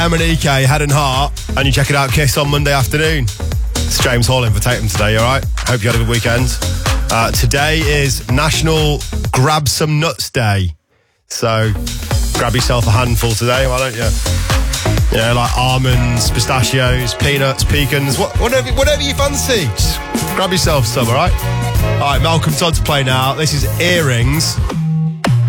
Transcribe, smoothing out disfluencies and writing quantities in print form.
Emanike, Head and Heart, and you check it out, Kiss, on Monday afternoon. It's James Hall in for Tatum today, all right? Hope you had a good weekend. Today is National Grab Some Nuts Day. So, grab yourself a handful today, why don't you? You know, like almonds, pistachios, peanuts, pecans, whatever you fancy. Just grab yourself some, all right? All right, Malcolm Todd to play now. This is Earrings.